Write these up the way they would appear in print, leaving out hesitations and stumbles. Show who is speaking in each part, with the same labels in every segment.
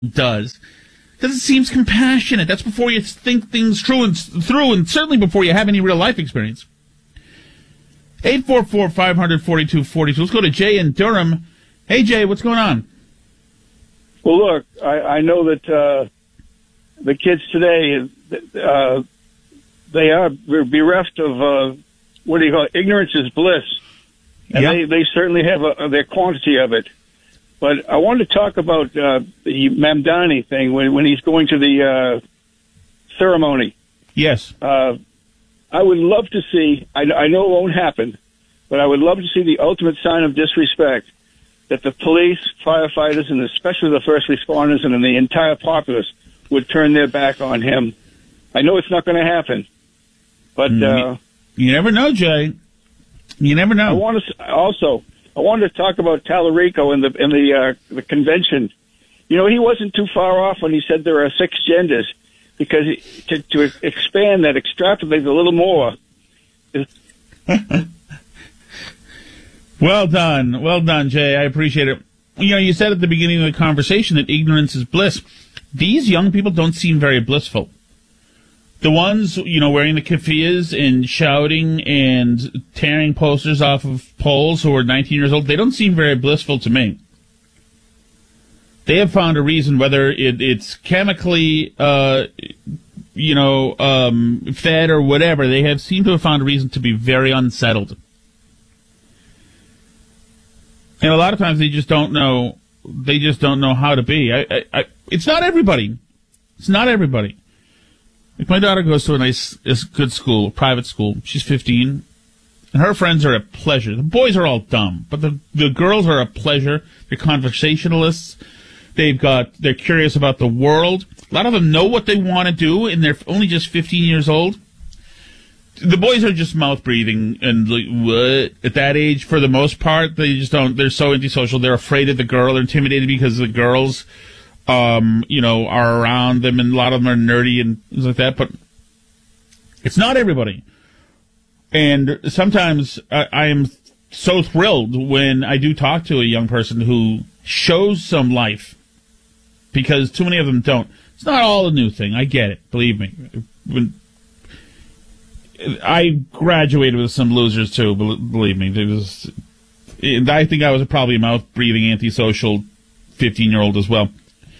Speaker 1: does. Because it seems compassionate. That's before you think things through, and certainly before you have any real life experience. 844-500-4242. Let's go to Jay in Durham. Hey, Jay, what's going on?
Speaker 2: Well, look, I know that the kids today, they are bereft of, what do you call it? Ignorance is bliss. And they certainly have their quantity of it. But I wanted to talk about the Mamdani thing when he's going to the ceremony.
Speaker 1: Yes.
Speaker 2: I would love to see, I know it won't happen, but I would love to see the ultimate sign of disrespect that the police, firefighters, and especially the first responders and the entire populace would turn their back on him. I know it's not going to happen, but
Speaker 1: you never know, Jay. You never know.
Speaker 2: I wanted to talk about Tallarico and the convention. You know, he wasn't too far off when he said there are 6 genders, because to expand that, extrapolate a little more.
Speaker 1: Well done, Jay. I appreciate it. You know, you said at the beginning of the conversation that ignorance is bliss. These young people don't seem very blissful. The ones, wearing the keffiyehs and shouting and tearing posters off of poles who are 19 years old, they don't seem very blissful to me. They have found a reason, whether it's chemically, fed or whatever, they seem to have found a reason to be very unsettled. And a lot of times they just don't know how to be. It's not everybody. It's not everybody. Like, my daughter goes to a good school, a private school. She's 15, and her friends are a pleasure. The boys are all dumb, but the girls are a pleasure. They're conversationalists. They're curious about the world. A lot of them know what they want to do, and they're only just 15 years old. The boys are just mouth breathing and like, what? At that age, for the most part, they just don't. They're so antisocial. They're afraid of the girl. They're intimidated because the girls, are around them, and a lot of them are nerdy and things like that. But it's not everybody. And sometimes I am so thrilled when I do talk to a young person who shows some life, because too many of them don't. It's not all a new thing. I get it. Believe me. When I graduated with some losers too. Believe me. I think I was probably a mouth-breathing, antisocial 15-year-old as well.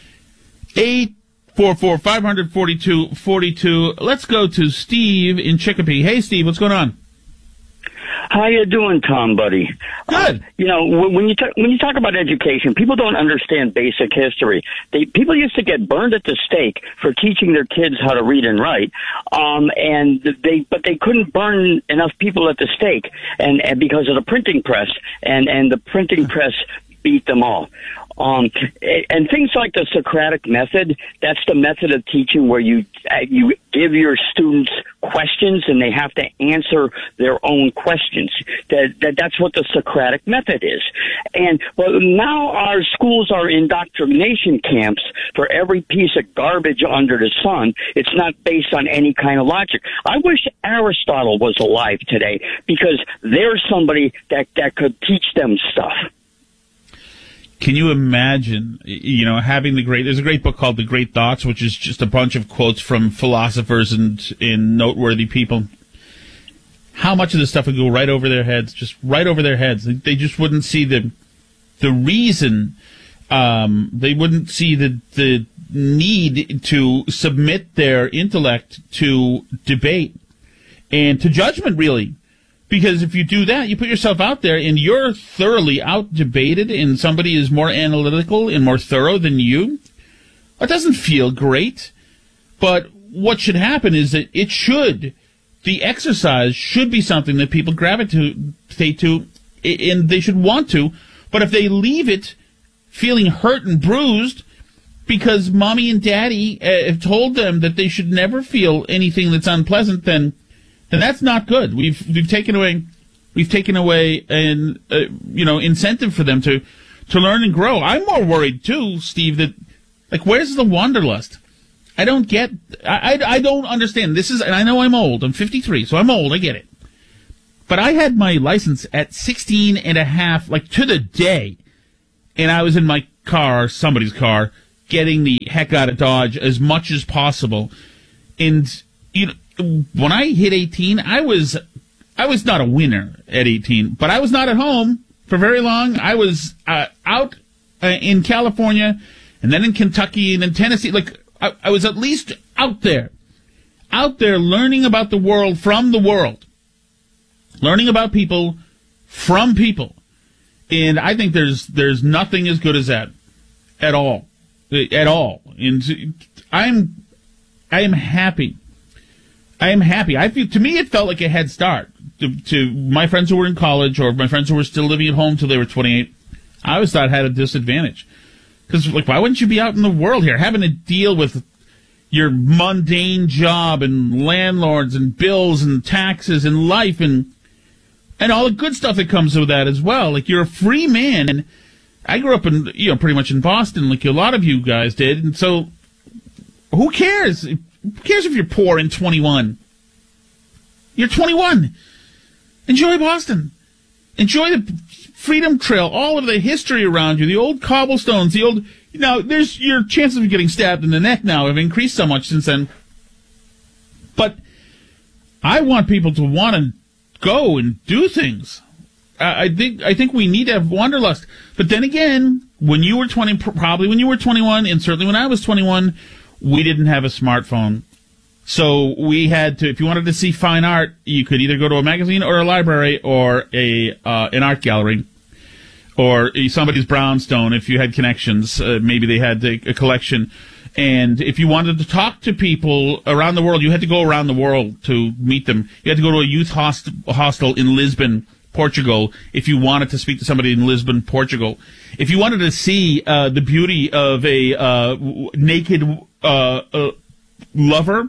Speaker 1: 844-500-4242. Let's go to Steve in Chicopee. Hey, Steve, what's going on?
Speaker 3: How you doing, Tom, buddy?
Speaker 1: Good.
Speaker 3: When you talk about education, people don't understand basic history. People used to get burned at the stake for teaching their kids how to read and write, but they couldn't burn enough people at the stake, and because of the printing press, and the printing press beat them all. And things like the Socratic method, that's the method of teaching where you give your students questions and they have to answer their own questions. That's what the Socratic method is. And now our schools are indoctrination camps for every piece of garbage under the sun. It's not based on any kind of logic. I wish Aristotle was alive today, because there's somebody that could teach them stuff.
Speaker 1: Can you imagine, having there's a great book called The Great Thoughts, which is just a bunch of quotes from philosophers and noteworthy people. How much of this stuff would go right over their heads, just right over their heads. They just wouldn't see the reason, they wouldn't see the need to submit their intellect to debate and to judgment, really. Because if you do that, you put yourself out there and you're thoroughly out-debated, and somebody is more analytical and more thorough than you. That doesn't feel great. But what should happen is that the exercise should be something that people gravitate to, and they should want to. But if they leave it feeling hurt and bruised because mommy and daddy have told them that they should never feel anything that's unpleasant, then that's not good. We've taken away an incentive for them to learn and grow. I'm more worried too, Steve, that where's the wanderlust? I don't understand. And I know I'm old. I'm 53, so I'm old. I get it. But I had my license at 16 and a half, to the day, and I was in my car, somebody's car, getting the heck out of Dodge as much as possible. And when I hit 18, I was not a winner at 18, but I was not at home for very long. I was out in California, and then in Kentucky, and in Tennessee. Like, I was at least out there learning about the world from the world, learning about people from people. And I think there's nothing as good as that at all. And I am happy. I feel, to me, it felt like a head start to my friends who were in college or my friends who were still living at home till they were 28. I always thought I had a disadvantage. Because, like, why wouldn't you be out in the world here, having to deal with your mundane job and landlords and bills and taxes and life and all the good stuff that comes with that as well. Like, you're a free man. And I grew up in, pretty much in Boston, like a lot of you guys did. And so, who cares? Who cares if you're poor and 21? You're 21. Enjoy Boston. Enjoy the Freedom Trail, all of the history around you, the old cobblestones, there's your chances of getting stabbed in the neck now have increased so much since then. But I want people to want to go and do things. I think we need to have wanderlust. But then again, when you were 20, probably when you were 21, and certainly when I was 21, we didn't have a smartphone. So we had to, if you wanted to see fine art, you could either go to a magazine or a library or an art gallery or somebody's brownstone if you had connections. Maybe they had a collection. And if you wanted to talk to people around the world, you had to go around the world to meet them. You had to go to a youth hostel in Lisbon, Portugal, if you wanted to speak to somebody in Lisbon, Portugal. If you wanted to see the beauty of a naked lover,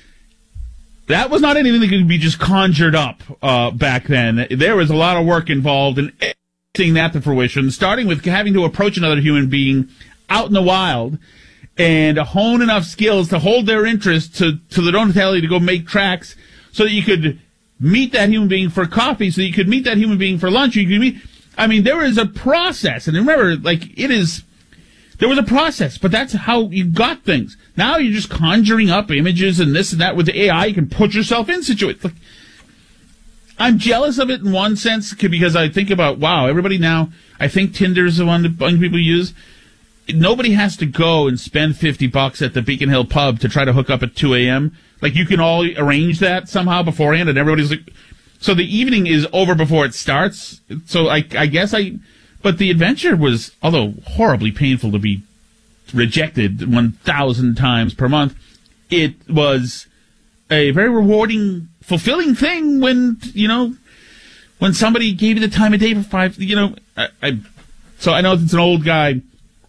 Speaker 1: that was not anything that could be just conjured up back then. There was a lot of work involved in seeing that to fruition, starting with having to approach another human being out in the wild and hone enough skills to hold their interest to they don't tell you to go make tracks so that you could meet that human being for coffee, so that you could meet that human being for lunch. You could meet. I mean, there is a process, and remember, there was a process, but that's how you got things. Now you're just conjuring up images and this and that with the AI. You can put yourself in situations. Like, I'm jealous of it in one sense because I think about, wow, everybody now, I think Tinder's the one that people use. Nobody has to go and spend $50 at the Beacon Hill pub to try to hook up at 2 a.m. Like, you can all arrange that somehow beforehand, and everybody's like, so the evening is over before it starts. So I guess but the adventure was, although horribly painful to be rejected 1,000 times per month, it was a very rewarding, fulfilling thing when somebody gave you the time of day for five, so I know it's an old guy,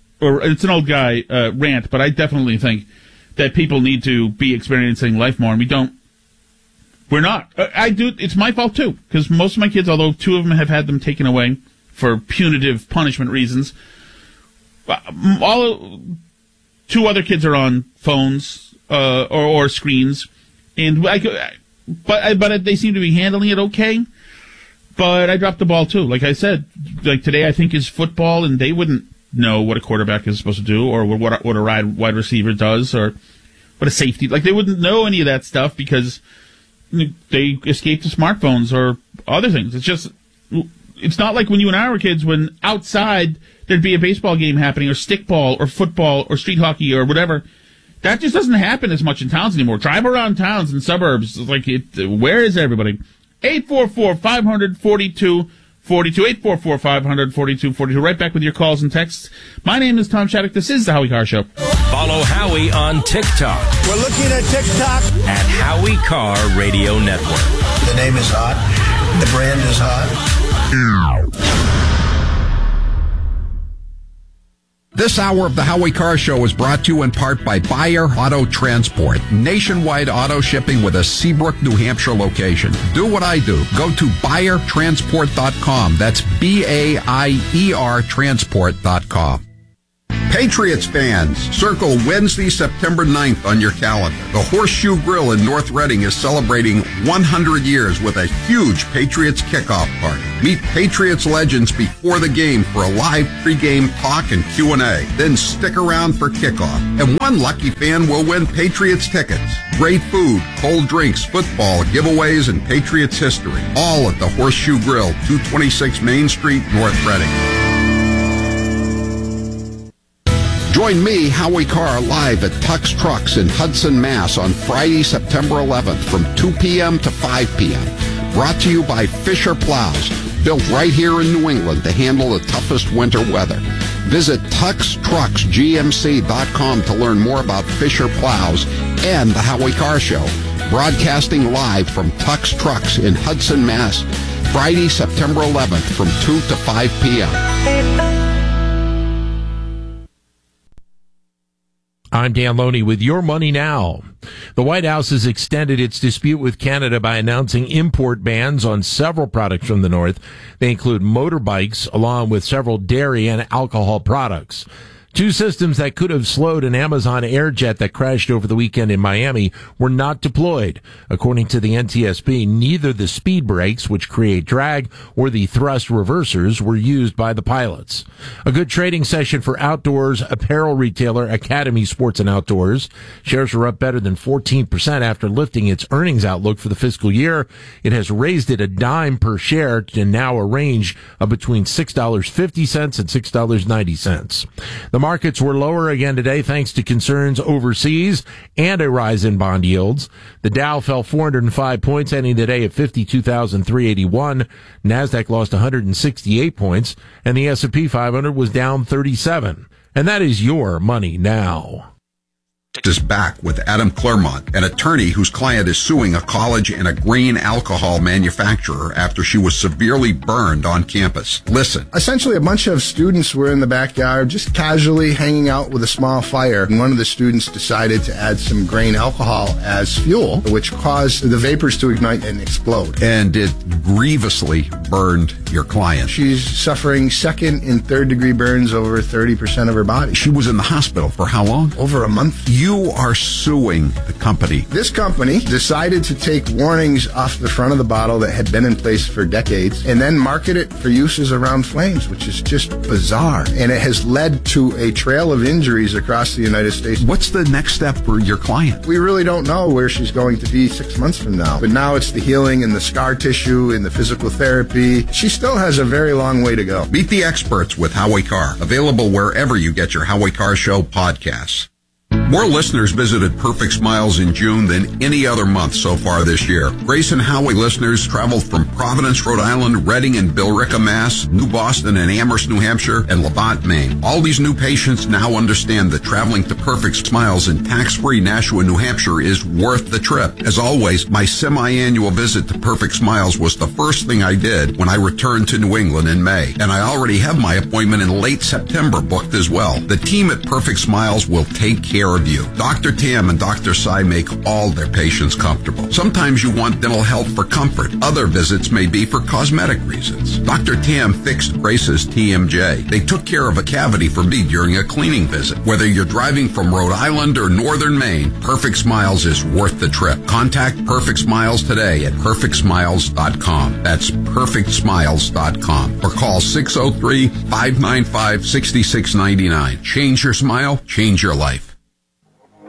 Speaker 1: rant, but I definitely think that people need to be experiencing life more, and we're not. It's my fault too, because most of my kids, although 2 of them have had them taken away for punitive punishment reasons, 2 other kids are on phones or screens, and but they seem to be handling it okay. But I dropped the ball too. Like I said, like today, I think is football, and they wouldn't know what a quarterback is supposed to do, or what a wide receiver does, or what a safety. Like, they wouldn't know any of that stuff because they escaped to smartphones or other things. It's not like when you and I were kids, when outside there'd be a baseball game happening, or stickball, or football, or street hockey, or whatever. That just doesn't happen as much in towns anymore. Drive around towns and suburbs. Where is everybody? 844-500-4242. 844-500-4242. Right back with your calls and texts. My name is Tom Shattuck. This is the Howie Carr Show.
Speaker 4: Follow Howie on TikTok.
Speaker 5: We're looking at TikTok.
Speaker 4: At Howie Carr Radio Network.
Speaker 5: The name is hot. The brand is hot.
Speaker 6: This hour of the Howie Carr Show is brought to you in part by Bayer Auto Transport. Nationwide auto shipping with a Seabrook, New Hampshire location. Do what I do. Go to BayerTransport.com. That's BAIER Transport.com. Patriots fans, circle Wednesday, September 9th on your calendar. The Horseshoe Grill in North Reading is celebrating 100 years with a huge Patriots kickoff party. Meet Patriots legends before the game for a live pregame talk and Q&A. Then stick around for kickoff. And one lucky fan will win Patriots tickets. Great food, cold drinks, football, giveaways, and Patriots history. All at the Horseshoe Grill, 226 Main Street, North Reading. Join me, Howie Carr, live at Tux Trucks in Hudson, Mass. on Friday, September 11th from 2 p.m. to 5 p.m. Brought to you by Fisher Plows, built right here in New England to handle the toughest winter weather. Visit TuxTrucksGMC.com to learn more about Fisher Plows and the Howie Carr Show. Broadcasting live from Tux Trucks in Hudson, Mass. Friday, September 11th from 2 to 5 p.m.
Speaker 7: I'm Dan Loney with Your Money Now. The White House has extended its dispute with Canada by announcing import bans on several products from the North. They include motorbikes, along with several dairy and alcohol products. Two systems that could have slowed an Amazon Airjet that crashed over the weekend in Miami were not deployed. According to the NTSB, neither the speed brakes, which create drag, or the thrust reversers were used by the pilots. A good trading session for outdoors apparel retailer Academy Sports and Outdoors. Shares were up better than 14% after lifting its earnings outlook for the fiscal year. It has raised it a dime per share to now a range of between $6.50 and $6.90. The markets were lower again today thanks to concerns overseas and a rise in bond yields. The Dow fell 405 points, ending the day at 52,381. NASDAQ lost 168 points, and the S&P 500 was down 37. And that is Your Money Now.
Speaker 6: Is back with Adam Claremont, an attorney whose client is suing a college and a grain alcohol manufacturer after she was severely burned on campus. Listen.
Speaker 8: Essentially, a bunch of students were in the backyard just casually hanging out with a small fire, and one of the students decided to add some grain alcohol as fuel, which caused the vapors to ignite and explode.
Speaker 6: And it grievously burned your client.
Speaker 8: She's suffering second and third degree burns over 30% of her body.
Speaker 6: She was in the hospital for how long?
Speaker 8: Over a month.
Speaker 6: You are suing the company.
Speaker 8: This company decided to take warnings off the front of the bottle that had been in place for decades and then market it for uses around flames, which is just bizarre. And it has led to a trail of injuries across the United States.
Speaker 6: What's the next step for your client?
Speaker 8: We really don't know where she's going to be 6 months from now. But now it's the healing and the scar tissue and the physical therapy. She still has a very long way to go.
Speaker 6: Meet the experts with Howie Carr. Available wherever you get your Howie Carr Show podcasts. More listeners visited Perfect Smiles in June than any other month so far this year. Grace and Howie listeners traveled from Providence, Rhode Island, Reading and Billerica, Mass., New Boston and Amherst, New Hampshire, and Levant, Maine. All these new patients now understand that traveling to Perfect Smiles in tax-free Nashua, New Hampshire is worth the trip. As always, my semi-annual visit to Perfect Smiles was the first thing I did when I returned to New England in May. And I already have my appointment in late September booked as well. The team at Perfect Smiles will take care of you. Dr. Tam and Dr. Sai make all their patients comfortable. Sometimes you want dental health for comfort. Other visits may be for cosmetic reasons. Dr. Tam fixed Grace's TMJ. They took care of a cavity for me during a cleaning visit. Whether you're driving from Rhode Island or Northern Maine, Perfect Smiles is worth the trip. Contact Perfect Smiles today at perfectsmiles.com. That's perfectsmiles.com. Or call 603-595-6699. Change your smile, change your life.